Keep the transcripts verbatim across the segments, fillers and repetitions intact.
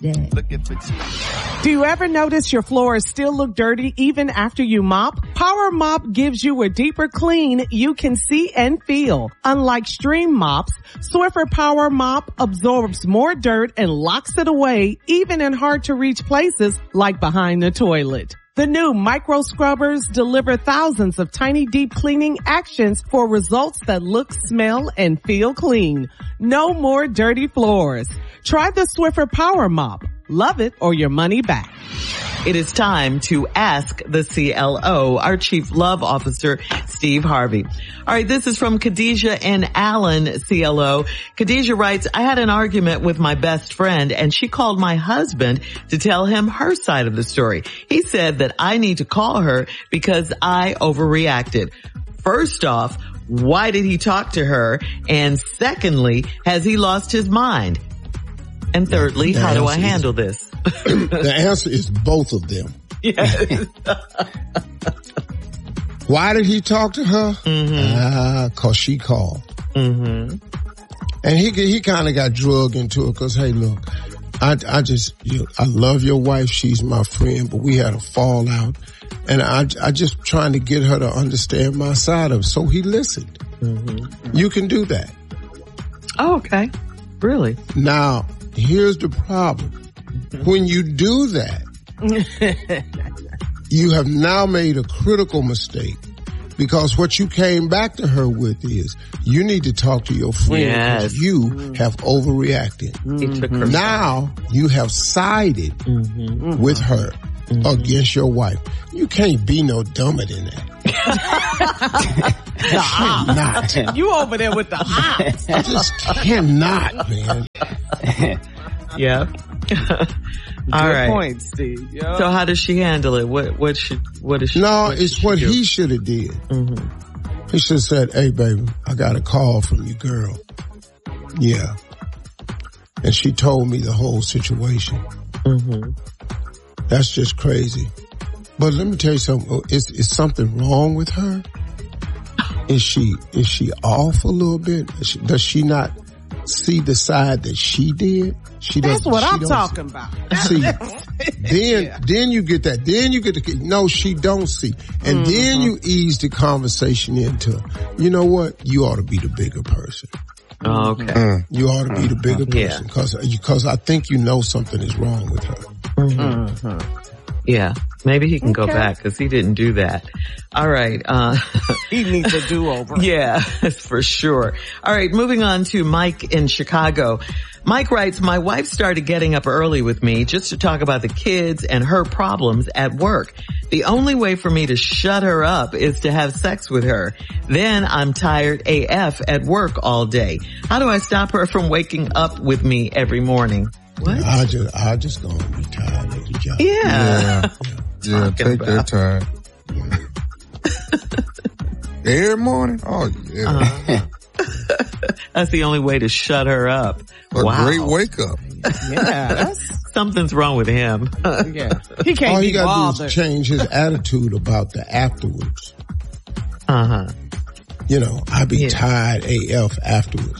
that. Looking for cheese. Do you ever notice your floors still look dirty even after you mop? Power Mop gives you a deeper clean you can see and feel. Unlike Stream mops, Swiffer Power Mop absorbs more dirt and locks it away even in hard to reach places like behind the toilet. The new micro scrubbers deliver thousands of tiny deep cleaning actions for results that look, smell, and feel clean. No more dirty floors. Try the Swiffer Power Mop. Love it or your money back. It is time to ask the C L O, our Chief Love Officer, Steve Harvey. All right, this is from Khadijah and Allen, C L O. Khadijah writes, I had an argument with my best friend and she called my husband to tell him her side of the story. He said that I need to call her because I overreacted. First off, why did he talk to her? And secondly, has he lost his mind? And thirdly, the how do I is, handle this? The answer is both of them. Yes. Why did he talk to her? Mm-hmm. Ah, cause she called. Mm-hmm. And he he kind of got drugged into it cause, hey, look, I, I just, you, I love your wife. She's my friend, but we had a fallout. And I, I just trying to get her to understand my side of it. So he listened. Mm-hmm. You can do that. Oh, okay. Really? Now, here's the problem. When you do that, you have now made a critical mistake because what you came back to her with is you need to talk to your friend because yes. you have overreacted. Mm-hmm. Now you have sided mm-hmm. with her mm-hmm. against your wife. You can't be no dumber than that. The ops. Not. You over there with the ops. I just cannot, man. Yeah. All Good right. point, Steve. Yep. So how does she handle it? What what should what is she? No, what it's she what do? he should have did. Mm-hmm. He should have said, "Hey, baby, I got a call from your girl." Yeah, and she told me the whole situation. Mm-hmm. That's just crazy. But let me tell you something. Is is something wrong with her? Is she is she off a little bit? Does she, does she not see the side that she did? She That's what she I'm don't talking see. about. See, then Yeah. then you get that. Then you get the no, she don't see, and mm-hmm. then you ease the conversation into, you know what? You ought to be the bigger person. Oh, okay. Mm. You ought to be the bigger person Yeah. because because I think you know something is wrong with her. Mm-hmm. Mm-hmm. Yeah, maybe he can okay. go back because he didn't do that. All right. Uh, he needs a do-over. Yeah, for sure. All right, moving on to Mike in Chicago. Mike writes, my wife started getting up early with me just to talk about the kids and her problems at work. The only way for me to shut her up is to have sex with her. Then I'm tired A F at work all day. How do I stop her from waking up with me every morning? What? I just, I just gonna be tired of the job. Yeah. Yeah, yeah take about. that time. Every morning? Oh, yeah. Uh-huh. That's the only way to shut her up. A wow. great wake up. Yeah, that's... Something's wrong with him. Yeah. He can't All be he gotta bothered. do is change his attitude about the afterwards. Uh-huh. You know, I be yeah. tired A F afterwards.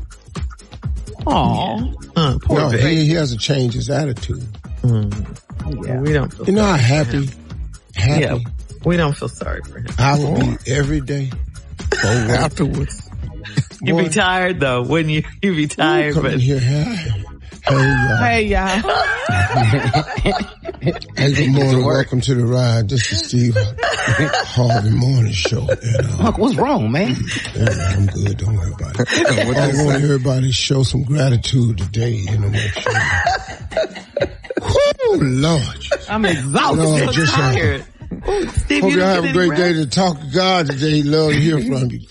Aw. Yeah. Uh, poor no, baby. he, he has to change his attitude. Mm. Yeah, we don't feel You know how happy, happy yeah, we don't feel sorry for him. I would be every day. Oh, afterwards. You'd Boy, be tired though, wouldn't you? You'd be tired, come but in here, hey, hey, y'all. Hey, y'all. Hey, good morning. Welcome to the ride. This is Steve Harvey Morning Show. And, uh, Look, what's wrong, man? yeah, I'm good. Don't worry about it. I want everybody to show some gratitude today. You know, make sure. Whoo, Lord. I'm exhausted. Lord, so just, uh, tired. Ooh, Steve, Hope you y'all didn't have get a great any day rest? to talk to God today. He love to hear from you.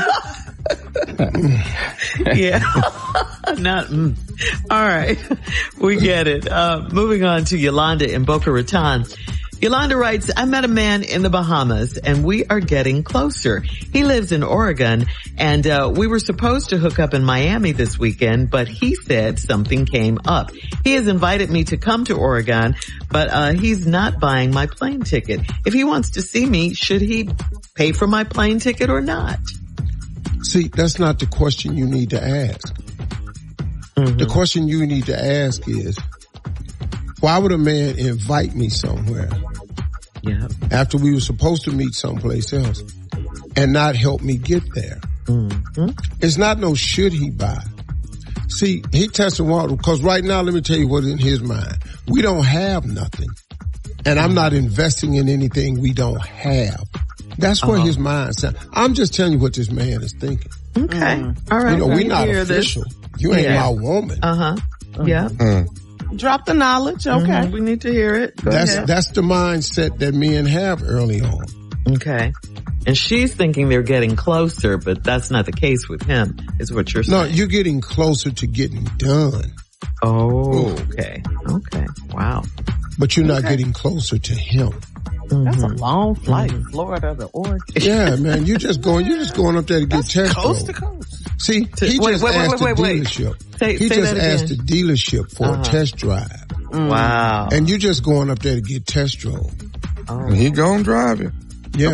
Yeah. Not, mm. All right. We get it. Uh, moving on to Yolanda in Boca Raton. Yolanda writes, I met a man in the Bahamas and we are getting closer. He lives in Oregon and uh, we were supposed to hook up in Miami this weekend, but he said something came up. He has invited me to come to Oregon, but uh he's not buying my plane ticket. If he wants to see me, should he pay for my plane ticket or not? See, that's not the question you need to ask. Mm-hmm. The question you need to ask is, Why would a man invite me somewhere Yeah. after we were supposed to meet someplace else and not help me get there? Mm-hmm. It's not no should he buy. See, he tested water because right now, let me tell you what's in his mind. We don't have nothing. And I'm not investing in anything we don't have. That's where Uh-huh. his mind's at. I'm just telling you what this man is thinking. Okay. Mm. All right. You know, we we're not hear this. official. You ain't Yeah. my woman. Uh-huh. Yeah. Mm. Drop the knowledge. Okay. Mhm. We need to hear it. Go That's ahead. that's the mindset that men have early on. Okay. And she's thinking they're getting closer, but that's not the case with him, is what you're No, saying. you're getting closer to getting done, Oh, okay. Okay. Wow. but you're not getting closer to him. That's a long flight, Florida to Oregon. Yeah, man, you just going, you just going up there to get test Coast to drove. coast. See, To- he wait, just wait, wait, asked wait, the wait, wait. dealership. Say- he say just that asked the again. dealership for Uh-huh. a test drive, Wow. and you just going up there to get test drove. Oh. He gonna drive it. Yeah,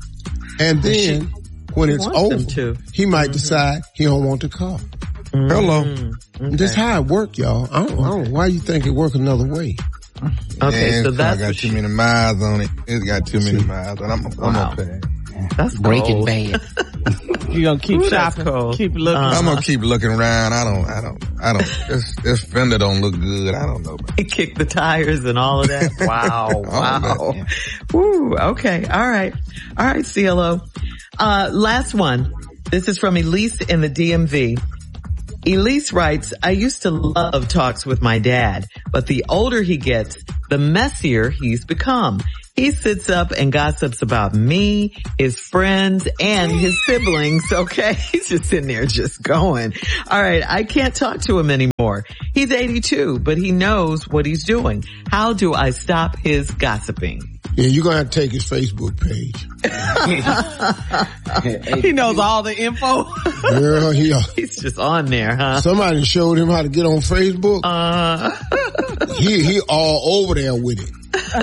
and then when it's wants them over, to. he might decide he don't want the car. Hello. Mm-hmm. That's how it work, y'all. I don't, I don't know why you think it work another way. Okay, Man, so it's that's got what too she- many miles on it. It's got too many miles, and I'm, I'm Wow. gonna pay. that's Breaking cold. Bad. You gonna keep Ooh, that's shopping, cold. keep looking. Uh, I'm gonna keep looking around. I don't, I don't, I don't. This, this fender don't look good. I don't know. About it. Kick the tires and all of that. Wow. All Wow. of that. Woo. Okay. All right. All right, C L O. Uh, last one. This is from Elise in the D M V. Elise writes, I used to love talks with my dad, but the older he gets, the messier he's become. He sits up and gossips about me, his friends, and his siblings, okay? He's just sitting there just going. All right, I can't talk to him anymore. He's eighty-two, but he knows what he's doing. How do I stop his gossiping? Yeah, you're gonna have to take his Facebook page. He knows all the info. Girl, he, uh, He's just on there, huh? somebody showed him how to get on Facebook. Uh, he he all over there with it.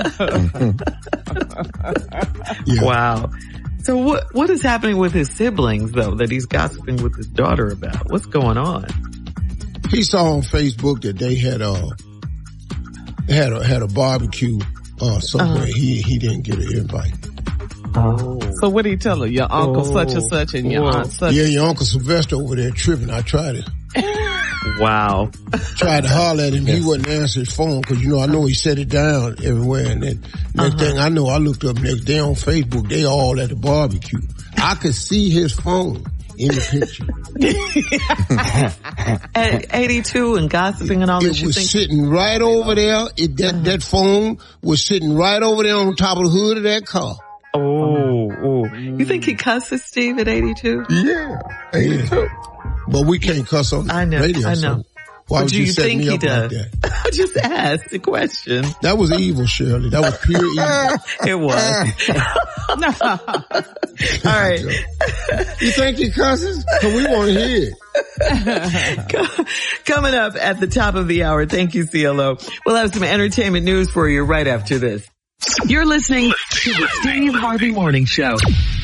Yeah. wow. So what, what is happening with his siblings though that he's gossiping with his daughter about? What's going on? He saw on Facebook that they had uh had a had a barbecue uh somewhere. Uh-huh. He he didn't get an invite. Oh. So what did he tell her? Your uncle Oh. such and such and your Whoa. aunt such. Yeah, your Uncle Sylvester over there tripping. I tried to Wow. tried to holler at him. He wouldn't answer his phone because you know I know he set it down everywhere. And then next thing I know, I looked up next day on Facebook. They all at the barbecue. I could see his phone in the picture. At eighty-two and gossiping and all It this, you was think? sitting right over there. It, that, that phone was sitting right over there on top of the hood of that car. Oh, oh. You think he cusses, Steve, at eighty-two? Yeah. eighty-two. But we can't cuss on the I know, radio. I know. So why But would do you, you set think me he up does? like that? I just asked the question. That was evil, Shirley. That was pure evil. It was. All right. You think he cusses? Cause we want to hear it. Coming up at the top of the hour. Thank you, C L O. We'll have some entertainment news for you right after this. You're listening to the Steve Harvey Morning Show.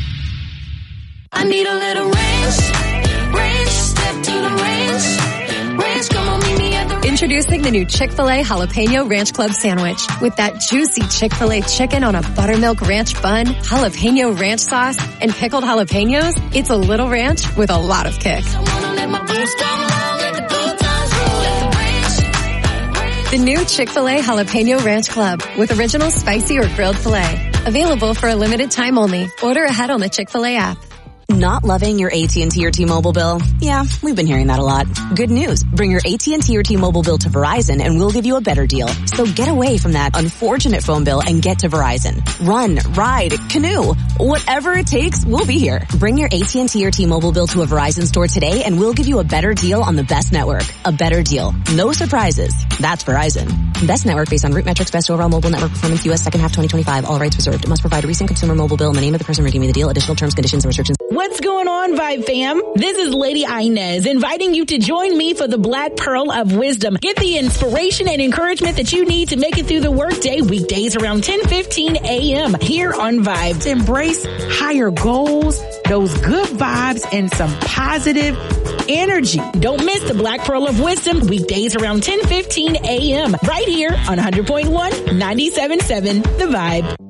I need a little range, range, step to the range, range, come on, meet me at the Introducing the new Chick-fil-A Jalapeno Ranch Club Sandwich. With that juicy Chick-fil-A chicken on a buttermilk ranch bun, jalapeno ranch sauce, and pickled jalapenos, it's a little ranch with a lot of kick. I wanna let my boots down low, let the good times roll, let the range, The new Chick-fil-A Jalapeno Ranch Club with original spicy or grilled filet. Available for a limited time only. Order ahead on the Chick-fil-A app. Not loving your A T and T or T-Mobile bill? Yeah, we've been hearing that a lot. Good news. Bring your A T and T or T-Mobile bill to Verizon and we'll give you a better deal. So get away from that unfortunate phone bill and get to Verizon. Run, ride, canoe. Whatever it takes, we'll be here. Bring your A T and T or T-Mobile bill to a Verizon store today and we'll give you a better deal on the best network. A better deal. No surprises. That's Verizon. Best network based on root metrics, best overall mobile network performance, U S second half twenty twenty-five. All rights reserved. It must provide a recent consumer mobile bill in the name of the person redeeming the deal. Additional terms, conditions, and restrictions. What's going on, Vibe fam? This is Lady Inez inviting you to join me for the Black Pearl of Wisdom. Get the inspiration and encouragement that you need to make it through the workday weekdays around ten fifteen a.m. here on Vibe. To embrace higher goals, those good vibes, and some positive energy. Don't miss the Black Pearl of Wisdom weekdays around ten fifteen a.m. right here on one hundred point one, ninety-seven point seven The Vibe.